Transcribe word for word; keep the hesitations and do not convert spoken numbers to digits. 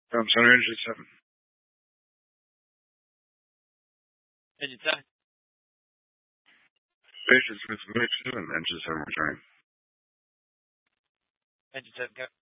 Um, center engine seven. Engine seven. Station Smith, engine seven returning. Engine seven, go.